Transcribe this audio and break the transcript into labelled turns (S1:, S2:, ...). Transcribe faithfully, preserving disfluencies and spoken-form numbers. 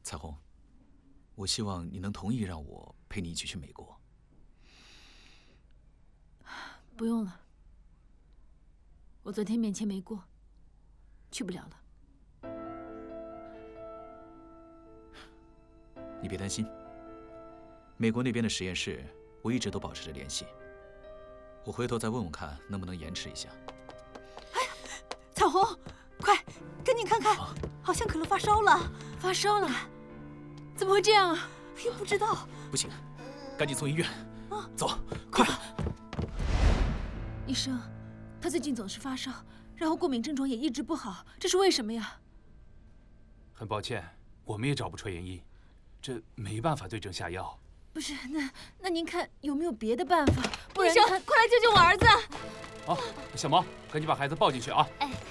S1: 彩虹，我希望你能同意让我陪你一起去美国。
S2: 不用了，我昨天面签没过，去不了了。
S1: 你别担心，美国那边的实验室我一直都保持着联系，我回头再问问看能不能延迟一下。
S3: 哎呀，彩虹，快赶紧看看，啊、好像可乐发烧了，
S2: 发烧了，怎么会这样啊？
S3: 哎呀，不知道。
S1: 不行，赶紧送医院。啊、走，快！
S2: 医生，他最近总是发烧，然后过敏症状也一直不好，这是为什么呀？
S4: 很抱歉，我们也找不出原因，这没办法对症下药。
S2: 不是，那那您看有没有别的办法？不然
S3: 医生，快来救救我儿子！
S4: 好，小毛，赶紧把孩子抱进去啊！
S3: 哎。